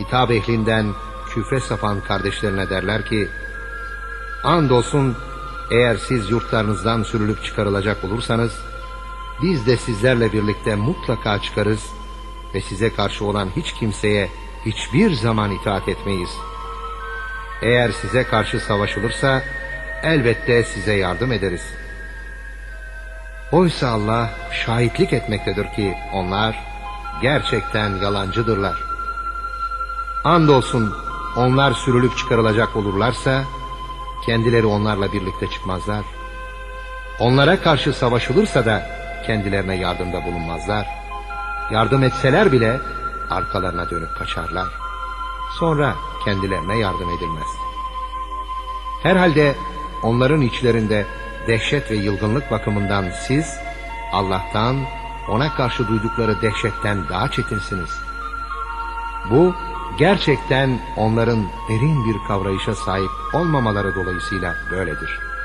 kitap ehlinden küfre sapan kardeşlerine derler ki, andolsun eğer siz yurtlarınızdan sürülüp çıkarılacak olursanız, biz de sizlerle birlikte mutlaka çıkarız ve size karşı olan hiç kimseye hiçbir zaman itaat etmeyiz. Eğer size karşı savaşılırsa elbette size yardım ederiz. Oysa Allah şahitlik etmektedir ki onlar gerçekten yalancıdırlar. Andolsun onlar sürülüp çıkarılacak olurlarsa kendileri onlarla birlikte çıkmazlar. Onlara karşı savaşılırsa da kendilerine yardımda bulunmazlar. Yardım etseler bile arkalarına dönüp kaçarlar. Sonra kendilerine yardım edilmez. Herhalde onların içlerinde dehşet ve yılgınlık bakımından siz Allah'tan, ona karşı duydukları dehşetten daha çetinsiniz. Bu gerçekten onların derin bir kavrayışa sahip olmamaları dolayısıyla böyledir.